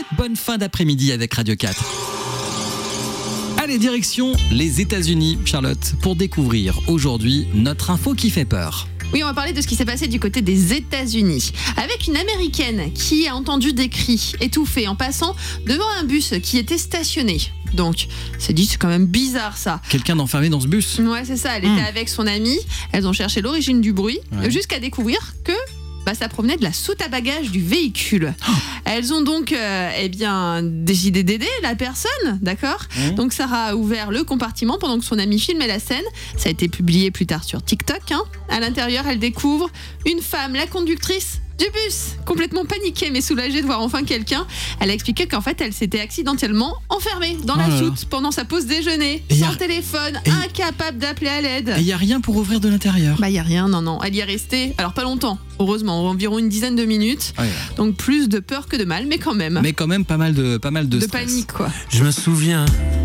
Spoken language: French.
Bonne fin d'après-midi avec Radio 4. Allez, direction les États-Unis, Charlotte, pour découvrir aujourd'hui notre info qui fait peur. Oui, on va parler de ce qui s'est passé du côté des États-Unis. Avec une Américaine qui a entendu des cris étouffés en passant devant un bus qui était stationné. Donc, c'est quand même bizarre ça. Quelqu'un d'enfermé dans ce bus ? Ouais, c'est ça. Elle était avec son amie. Elles ont cherché l'origine du bruit jusqu'à découvrir que ça provenait de la soute à bagages du véhicule. Elles ont donc décidé d'aider la personne, d'accord ? Donc Sarah a ouvert le compartiment pendant que son amie filmait la scène. Ça a été publié plus tard sur TikTok. À l'intérieur, elle découvre une femme, la conductrice du bus, complètement paniquée mais soulagée de voir enfin quelqu'un. Elle a expliqué qu'en fait elle s'était accidentellement enfermée dans la soute pendant sa pause déjeuner, sans téléphone, incapable d'appeler à l'aide. Et il n'y a rien pour ouvrir de l'intérieur ? Il n'y a rien, non. Elle y est restée, alors pas longtemps, heureusement, environ une dizaine de minutes. Donc plus de peur que de mal, mais quand même. Mais quand même pas mal de stress. Panique quoi. Je me souviens